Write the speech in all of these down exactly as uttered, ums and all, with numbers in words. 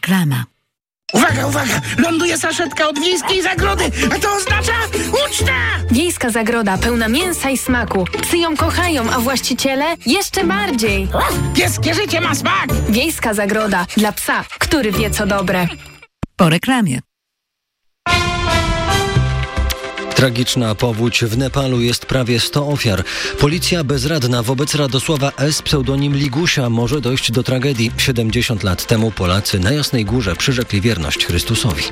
Reklama. Uwaga, uwaga! Ląduje saszetka od Wiejskiej Zagrody, a to oznacza ucztę! Wiejska Zagroda pełna mięsa i smaku. Psy ją kochają, a właściciele jeszcze bardziej. Pieskie życie ma smak! Wiejska Zagroda dla psa, który wie co dobre. Po reklamie. Tragiczna powódź w Nepalu, jest prawie sto ofiar. Policja bezradna wobec Radosława S., pseudonim Ligusia, może dojść do tragedii. siedemdziesiąt lat temu Polacy na Jasnej Górze przyrzekli wierność Chrystusowi.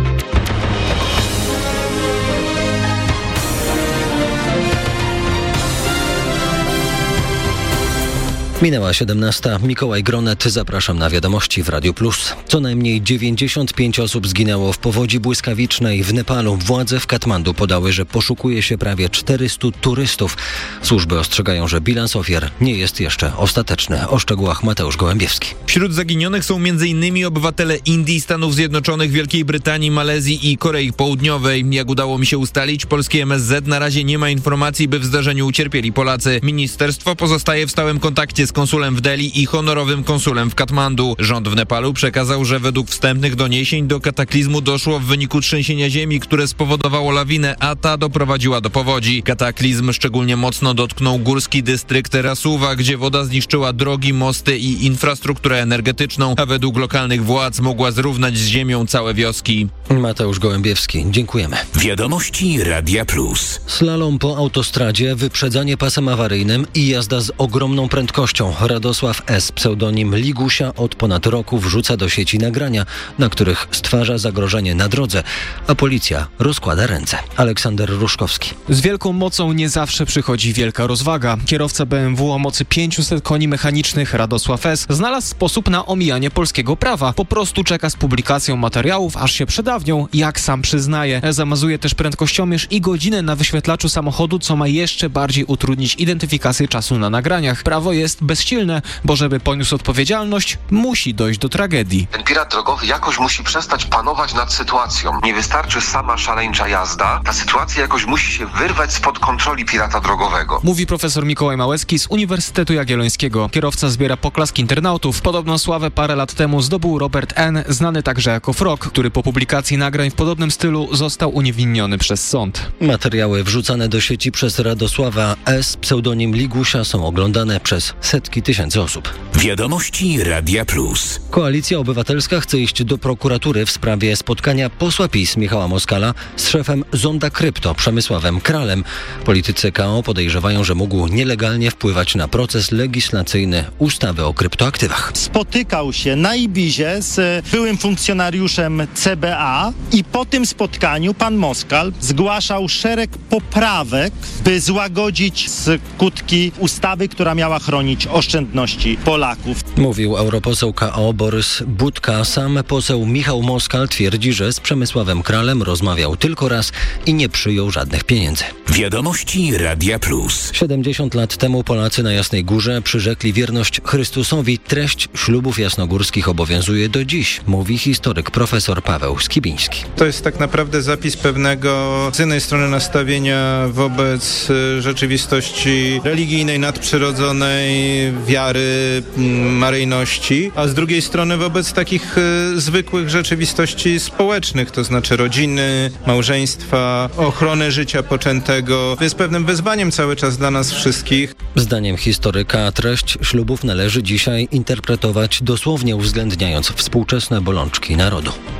Minęła siedemnasta. Mikołaj Gronet, zapraszam na wiadomości w Radiu Plus. Co najmniej dziewięćdziesiąt pięć osób zginęło w powodzi błyskawicznej w Nepalu. Władze w Katmandu podały, że poszukuje się prawie czterystu turystów. Służby ostrzegają, że bilans ofiar nie jest jeszcze ostateczny. O szczegółach Mateusz Gołębiewski. Wśród zaginionych są między innymi obywatele Indii, Stanów Zjednoczonych, Wielkiej Brytanii, Malezji i Korei Południowej. Jak udało mi się ustalić, polskie M S Z na razie nie ma informacji, by w zdarzeniu ucierpieli Polacy. Ministerstwo pozostaje w stałym kontakcie z konsulem w Delhi i honorowym konsulem w Katmandu. Rząd w Nepalu przekazał, że według wstępnych doniesień do kataklizmu doszło w wyniku trzęsienia ziemi, które spowodowało lawinę, a ta doprowadziła do powodzi. Kataklizm szczególnie mocno dotknął górski dystrykt Rasuwa, gdzie woda zniszczyła drogi, mosty i infrastrukturę energetyczną, a według lokalnych władz mogła zrównać z ziemią całe wioski. Mateusz Gołębiewski, dziękujemy. Wiadomości Radia Plus. Slalom po autostradzie, wyprzedzanie pasem awaryjnym i jazda z ogromną prędkością. Radosław S., pseudonim Ligusia, od ponad roku wrzuca do sieci nagrania, na których stwarza zagrożenie na drodze, a policja rozkłada ręce. Aleksander Ruszkowski. Z wielką mocą nie zawsze przychodzi wielka rozwaga. Kierowca B M W o mocy pięciuset koni mechanicznych Radosław S. znalazł sposób na omijanie polskiego prawa. Po prostu czeka z publikacją materiałów, aż się przedawnią, jak sam przyznaje. Zamazuje też prędkościomierz i godzinę na wyświetlaczu samochodu, co ma jeszcze bardziej utrudnić identyfikację czasu na nagraniach. Prawo jest bezsilne, bo żeby poniósł odpowiedzialność, musi dojść do tragedii. Ten pirat drogowy jakoś musi przestać panować nad sytuacją. Nie wystarczy sama szaleńcza jazda, ta sytuacja jakoś musi się wyrwać spod kontroli pirata drogowego. Mówi profesor Mikołaj Małecki z Uniwersytetu Jagiellońskiego. Kierowca zbiera poklaski internautów. Podobną sławę parę lat temu zdobył Robert N., znany także jako Frog, który po publikacji nagrań w podobnym stylu został uniewinniony przez sąd. Materiały wrzucane do sieci przez Radosława S., pseudonim Ligusia, są oglądane przez setki tysięcy osób. Wiadomości Radia Plus. Koalicja Obywatelska chce iść do prokuratury w sprawie spotkania posła PiS Michała Moskala z szefem Zonda Krypto Przemysławem Kralem. Politycy K O podejrzewają, że mógł nielegalnie wpływać na proces legislacyjny ustawy o kryptoaktywach. Spotykał się na Ibizie z byłym funkcjonariuszem C B A i po tym spotkaniu pan Moskal zgłaszał szereg poprawek, by złagodzić skutki ustawy, która miała chronić oszczędności Polaków. Mówił europoseł K O Borys Budka. Sam poseł Michał Moskal twierdzi, że z Przemysławem Kralem rozmawiał tylko raz i nie przyjął żadnych pieniędzy. Wiadomości Radia Plus. siedemdziesiąt lat temu Polacy na Jasnej Górze przyrzekli wierność Chrystusowi. Treść ślubów jasnogórskich obowiązuje do dziś, mówi historyk profesor Paweł Skibiński. To jest tak naprawdę zapis pewnego z jednej strony nastawienia wobec rzeczywistości religijnej, nadprzyrodzonej, wiary, maryjności, a z drugiej strony wobec takich y, zwykłych rzeczywistości społecznych, to znaczy rodziny, małżeństwa, ochrony życia poczętego. Jest pewnym wyzwaniem cały czas dla nas wszystkich. Zdaniem historyka treść ślubów należy dzisiaj interpretować dosłownie, uwzględniając współczesne bolączki narodu.